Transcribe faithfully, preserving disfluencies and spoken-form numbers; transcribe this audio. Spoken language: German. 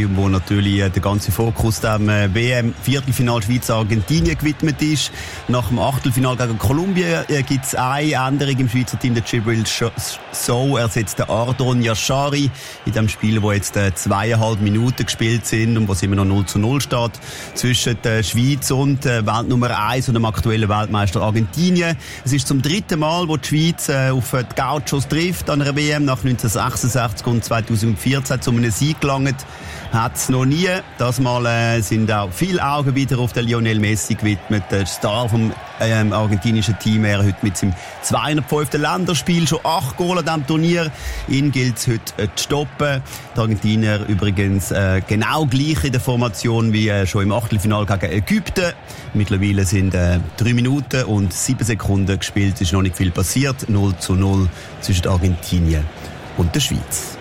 wo natürlich der ganze Fokus dem W M-Viertelfinal Schweiz-Argentinien gewidmet ist. Nach dem Achtelfinal gegen Kolumbien gibt es eine Änderung im Schweizer Team. Der Djibril Sow ersetzt den Ardon Yashari in dem Spiel, wo jetzt äh, zweieinhalb Minuten gespielt sind und wo es immer noch null zu null steht zwischen der Schweiz und äh, Weltnummer eins und dem aktuellen Weltmeister Argentinien. Es ist zum dritten Mal, wo die Schweiz äh, auf die Gauchos trifft an einer W M. Nach neunzehnhundertsechsundsechzig und zweitausendvierzehn zu einem Sieg gelangt hat es noch nie. Das Mal äh, sind auch viele Augen wieder auf den Lionel Messi gewidmet. Der Star vom ähm, argentinischen Team. Er heute mit seinem zweihundertfünften Länderspiel schon acht Goal an diesem Turnier. Ihn gilt es heute äh, zu stoppen. Die Argentinier übrigens äh, genau gleich in der Formation wie äh, schon im Achtelfinal gegen Ägypten. Mittlerweile sind äh, drei Minuten und sieben Sekunden gespielt. Es ist noch nicht viel passiert. null zu null zwischen Argentinien und der Schweiz.